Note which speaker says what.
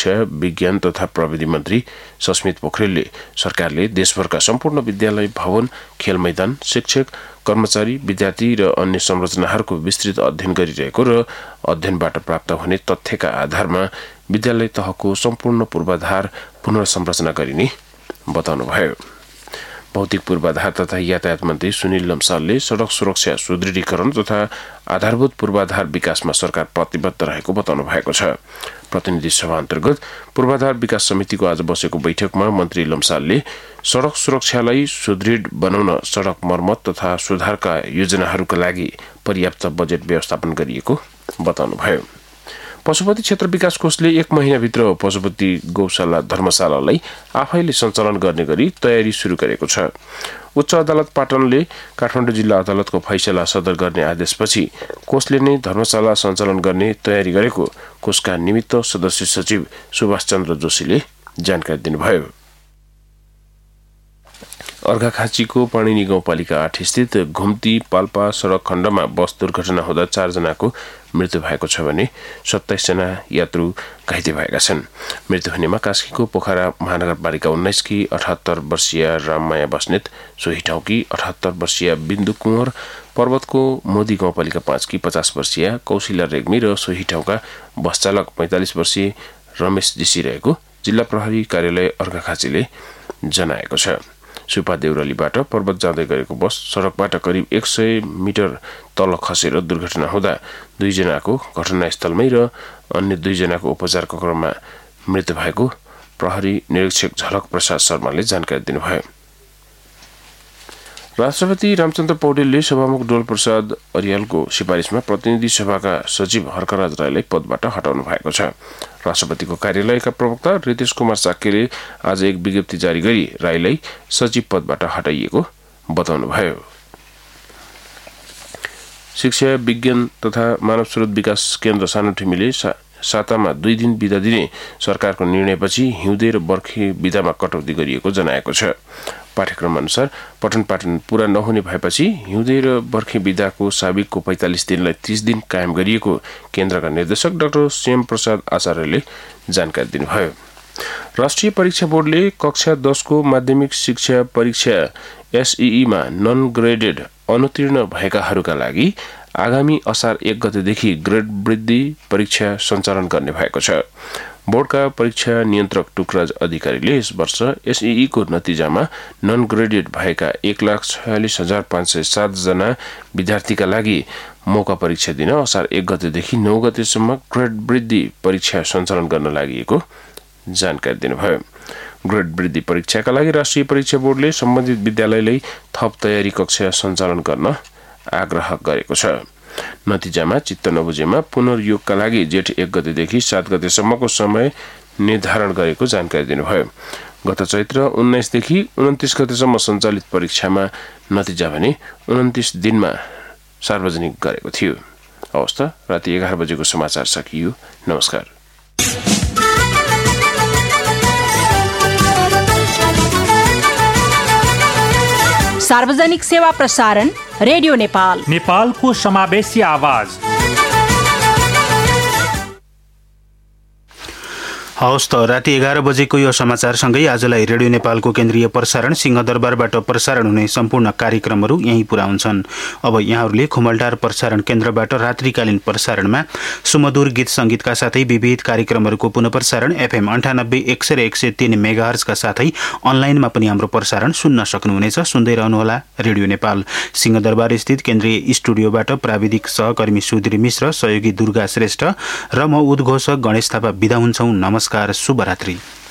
Speaker 1: शिक्षा विज्ञान तथा प्रविधि मन्त्री सस्मित पोखरेलले सरकारले देशभरका सम्पूर्ण विद्यालय भवन, खेल मैदान, शिक्षक, कर्मचारी, विद्यार्थी र अन्य संरचनाहरूको विस्तृत अध्ययन गरिरहेको र अध्ययनबाट प्राप्त हुने तथ्यका आधारमा विद्यालय तहको सम्पूर्ण पूर्वाधार पुनर्संरचना गरिने बताउनुभयो। भौतिक पूर्वाधार तथा यातायात मन्त्री सुनिल लम्सालले सड़क सुरक्षा सुदृढीकरण तथा आधारभूत पूर्वाधार विकासमा सरकार प्रतिबद्ध रहेको बताउनु भएको छ। प्रतिनिधि सभा अन्तर्गत पूर्वाधार विकास समितिको आज बसेको बैठकमा मन्त्री लम्सालले सड़क सुरक्षालाई सुदृढ बनाउन सड़क मर्मत तथा सुधारका योजनाहरूका लागि पर्याप्त बजेट व्यवस्थापन गरिएको बताउनुभयो। पशुपति क्षेत्र विकास कोषले 1 महिनाभित्र पशुपति गौशाला धर्मशालालाई आफैले सञ्चालन गर्ने गरी तयारी सुरु गरेको छ। उच्च अदालत पाटनले काठमाडौँ जिल्ला अदालतको फैसला सदर गर्ने आदेशपछि कोषले नै धर्मशाला सञ्चालन गर्ने तयारी गरेको कोषका निमित्त सदस्य सचिव सुभाष चन्द्र जोशीले जानकारी दिनुभयो। अर्घाखाँचीको पाणिनी गाउँपालिका 8 स्थित घुम्ती पाल्पा सड़क खण्डमा बस दुर्घटना हुँदा 4 जनाको मृत्यु भएको छ भने 27 जना यात्रु घाइते भएका छन्। मृत्यु हुनेमा कास्कीको पोखरा महानगरपालिका 19 की 78 वर्षीय राममाया बस्नेत, सोही ठाउँकी 78 वर्षीय बिन्दु कुँवर, पर्वतको मोदी गाउँपालिका 5 की 50 वर्षीय कौशिला रेग्मी र सोही ठाउँका बस चालक 45 वर्षीय रमेश जीसी रहेको जिल्ला प्रहरी कार्यालय अर्घाखाँचीले जनाएको छ। सुपा देउरालीबाट पर्वत जाँदै गरेको बस सड़कबाट करिब 100 मिटर तल खसेर दुर्घटना हुँदा 2 जनाको घटनास्थलमै र अन्य 2 जनाको उपचारको क्रममा मृत्यु भएको प्रहरी निरीक्षक झलक प्रसाद शर्माले जानकारी दिनुभयो। राष्ट्रपति रामचन्द्र पौडेलले सभामुख डोल प्रसाद अर्यालको सिफारिसमा प्रतिनिधि सभाका सचिव हर्कराज राईलाई पदबाट हटाउनु भएको छ। राष्ट्रपतिको कार्यालयका प्रवक्ता रितेश कुमार साक्यले आज एक विज्ञप्ति जारी गरी राईलाई सचिव पदबाट हटाइएको बताउनुभयो। शिक्षा विज्ञान तथा मानव स्रोत विकास केन्द्र सानोठिमीले सातामा 2 दिन बिदा दिने सरकारको निर्णयपछि हिउँदे र बर्खे बिदामा कटौती गरिएको जनाएको छ। पाठ्यक्रम अनुसार पठन पाठन पूरा नहुने भएपछि हिउँदे र बर्खे बिदाको साबिकको 45 दिनलाई 30 दिन कायम गरिएको केन्द्रका निर्देशक डाक्टर श्याम प्रसाद आचार्यले जानकारी दिनुभयो। राष्ट्रिय परीक्षा बोर्डले कक्षा 10 को माध्यमिक शिक्षा परीक्षा SEE मा नन ग्रेडेड अनुतीर्ण भएकाहरूका लागि आगामी असार 1 गतेदेखि ग्रेड वृद्धि परीक्षा सञ्चालन गर्ने भएको छ। बोर्डका परीक्षा नियन्त्रक टुकराज अधिकारीले यस वर्ष SEE को नतिजामा नन ग्रेडेड भएका 1,46,507 जना विद्यार्थीका लागि मौका परीक्षा दिन असार 1 गतेदेखि 9 गतेसम्म ग्रेड वृद्धि परीक्षा सञ्चालन गर्न लागि जानकारी दिनुभयो। ग्रेड वृद्धि परीक्षाका लागि राष्ट्रिय परीक्षा बोर्डले सम्बन्धित विद्यालयलाई थप तयारी कक्षा सञ्चालन गर्न आग्रह गरेको छ। नतिजामा चित्त नबुझेमा पुनर्योगका लागि जेठ 1 गतेदेखि 7 गतेसम्मको समय निर्धारण गरेको जानकारी दिनुभयो। गत चैत्र 19 देखि 29 गतेसम्म सञ्चालित परीक्षामा नतिजा भने 29 दिनमा सार्वजनिक गरेको थियो। अवस्था राति 11 बजेको समाचार सकियो। नमस्कार।
Speaker 2: सार्वजनिक सेवा प्रसारण रेडियो नेपाल,
Speaker 3: नेपालको समावेशी आवाज।
Speaker 4: हवस् त राति 11 बजेको यो समाचारसँगै आजलाई रेडियो नेपालको केन्द्रीय प्रसारण सिंहदरबारबाट प्रसारण हुने सम्पूर्ण कार्यक्रमहरू यहीँ पुरा हुन्छन्। अब यहाँहरूले खुमलटार प्रसारण केन्द्रबाट रात्रिकालीन प्रसारणमा सुमधुर गीत संगीतका साथै विविध कार्यक्रमहरूको पुनः प्रसारण FM 98 100 र 103 मेगाहर्जका साथै अनलाइनमा पनि हाम्रो प्रसारण सुन्न सक्नुहुनेछ। सुन्दै रहनुहोला रेडियो नेपाल। सिंहदरबार स्थित केन्द्रीय स्टुडियोबाट प्राविधिक सहकर्मी सुधीर मिश्र, सहयोगी दुर्गा श्रेष्ठ र म उद्घोषक गणेश थापा बिदा हुन्छौं। नमस्कार, शुभरात्रि।